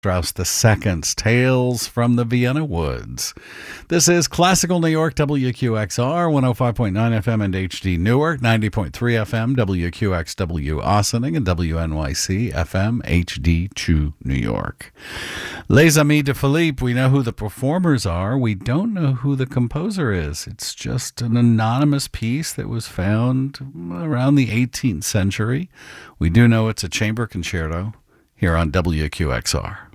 Strauss II's Tales from the Vienna Woods. This is Classical New York, WQXR, 105.9 FM and HD Newark, 90.3 FM, WQXW Ossining, and WNYC FM HD2 New York. Les Amis de Philippe, we know who the performers are. We don't know who the composer is. It's just an anonymous piece that was found around the 18th century. We do know it's a chamber concerto here on WQXR.